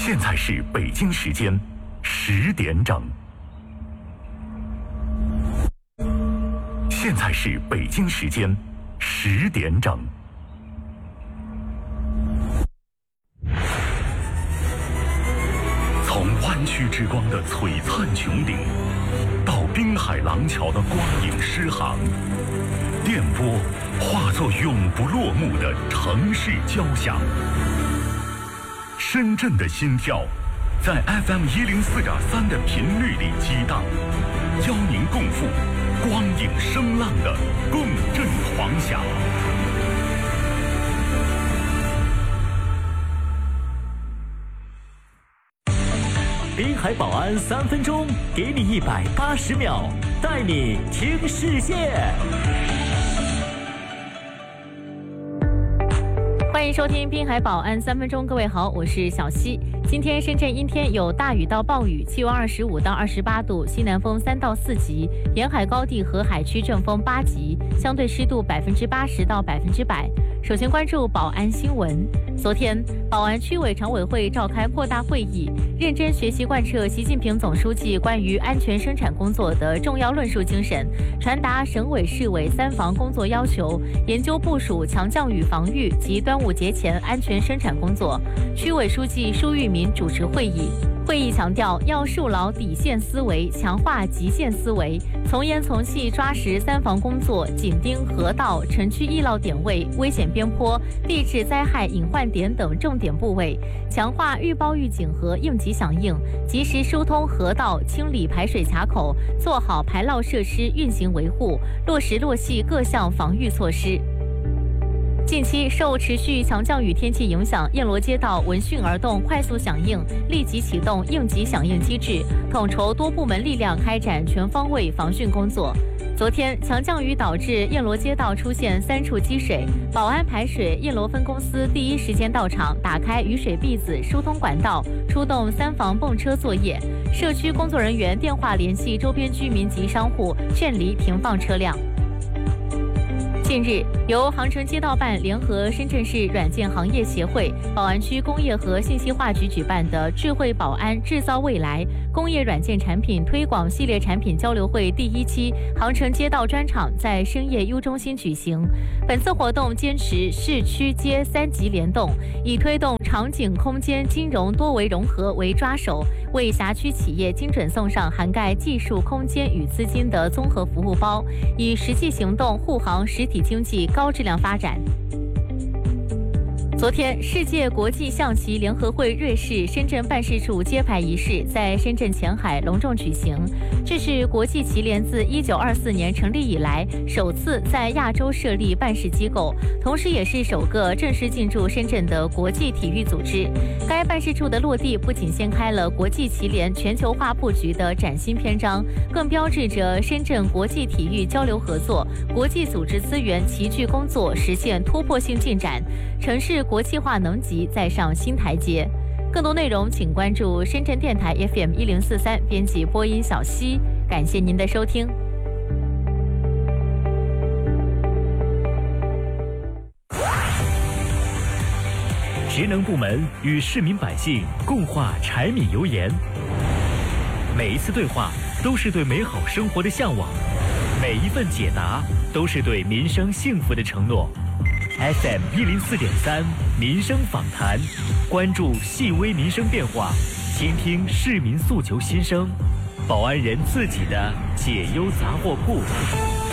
现在是北京时间10点整。现在是北京时间10点整。从湾区之光的璀璨穹顶，到滨海廊桥的光影诗行，电波化作永不落幕的城市交响。深圳的心跳，在 FM 104.3的频率里激荡，邀您共赴光影声浪的共振狂想。 滨海保安3分钟，给你180秒，带你听世界。 欢迎收听滨海保安3分钟，各位好，我是小溪。今天深圳阴天，有大雨到暴雨，气温25到28度，西南风3到4级，沿海高地和海区阵风8级，相对湿度80%到100%。首先关注保安新闻。昨天，保安区委常委会召开扩大会议，认真学习贯彻习近平总书记关于安全生产工作的重要论述精神，传达省委市委3防工作要求，研究部署强降雨防御及端午节前安全生产工作。区委书记舒玉民主持会议。会议强调，要树牢底线思维，强化极限思维，从严从细抓实3防工作紧盯河道、城区易涝点位、危险边坡、地质灾害隐患点等重点部位，强化预报预警和应急响应，及时疏通河道、清理排水卡口，做好排涝设施运行维护，落实落细各项防御措施。近期受持续强降雨天气影响，燕罗街道闻讯而动，快速响应，立即启动应急响应机制，统筹多部门力量开展全方位防汛工作。昨天，强降雨导致燕罗街道出现3处积水，保安排水燕罗分公司第一时间到场，打开雨水篦子，疏通管道，出动3防泵车作业，社区工作人员电话联系周边居民及商户，劝离停放车辆。近日，由航城街道办联合深圳市软件行业协会、宝安区工业和信息化局举办的智慧保安制造未来工业软件产品推广系列产品交流会第1期航城街道专场在深业 U 中心举行。本次活动坚持市区街3级联动，以推动场景空间金融多维融合为抓手，为辖区企业精准送上涵盖技术、空间与资金的综合服务包，以实际行动护航实体经济高质量发展。昨天，世界国际象棋联合会瑞士深圳办事处揭牌仪式在深圳前海隆重举行。这是国际棋联自1924年成立以来首次在亚洲设立办事机构，同时也是首个正式进驻深圳的国际体育组织。该办事处的落地不仅掀开了国际棋联全球化布局的崭新篇章，更标志着深圳国际体育交流合作、国际组织资源齐聚工作实现突破性进展，城市国际化能级再上新台阶。更多内容请关注深圳电台 FM 1043，编辑播音小溪。感谢您的收听。 职能部门与市民百姓共话柴米油盐，每一次对话都是对美好生活的向往，每一份解答都是对民生幸福的承诺。FM 104.3民生访谈，关注细微民生变化，倾听市民诉求心声，保安人自己的解忧杂货铺。